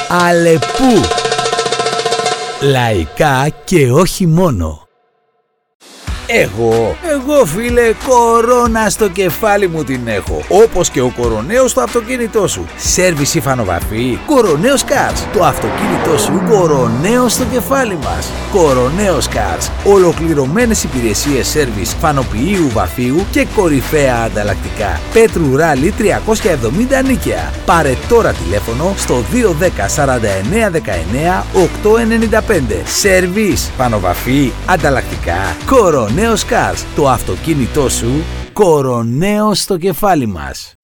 Αλεπού. Λαϊκά και όχι μόνο. Εγώ φίλε, κορώνα στο κεφάλι μου την έχω. Όπως και ο κοροναίος στο αυτοκίνητό σου. Σέρβις ή φανοβαφή, Κοροναίος Cars. Το αυτοκίνητό σου κοροναίος στο κεφάλι μας. Κοροναίος Cars. Ολοκληρωμένες υπηρεσίες σέρβις φανοποιείου, βαφείου και κορυφαία ανταλλακτικά. Πέτρου Ράλι 370 νίκαια. Πάρε τώρα τηλέφωνο στο 210 49 19 895. Σέρβις, φανοβαφή, ανταλλακτικά. Κοροναίος Cars. Το αυτοκίνητό σου κοροναίος στο κεφάλι μας.